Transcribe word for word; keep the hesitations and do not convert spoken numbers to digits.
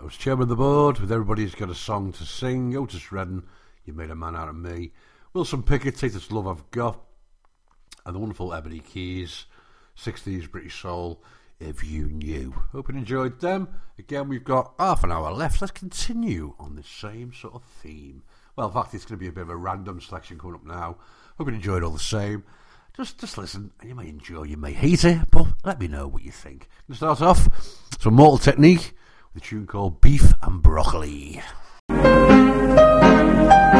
was chairman of the board with Everybody's Got a Song to Sing, Otis Redding, You Made a Man Out of Me, Wilson Pickett, Take This Love I've Got, and the wonderful Ebony Keys, sixties British Soul, If You Knew. Hope you enjoyed them. Again, we've got half an hour left. Let's continue on this same sort of theme. Well, in fact, it's going to be a bit of a random selection coming up now. Hope you enjoyed all the same. Just just listen, and you may enjoy, you may hate it, but let me know what you think. I'm going to start off some Mortal Technique with a tune called Beef and Broccoli. Thank